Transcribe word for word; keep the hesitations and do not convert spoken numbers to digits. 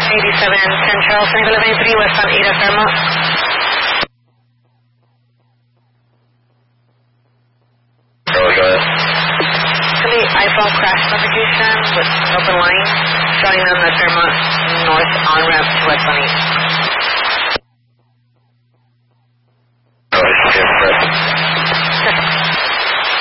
eighty-seven Central, San eleven three West on Ada Fairmont. Go ahead. To the iPhone crash notification with open line showing on the Fairmont North on-ramp to West on eight.